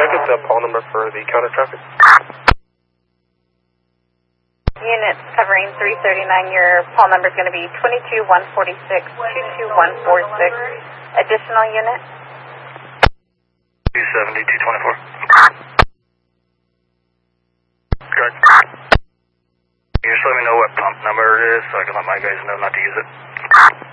get the call number for the counter traffic? Units covering 339, your call number is going to be 22146, 22146. Additional unit? 270, 224. Correct. You just let me know what pump number it is so I can let my guys know not to use it.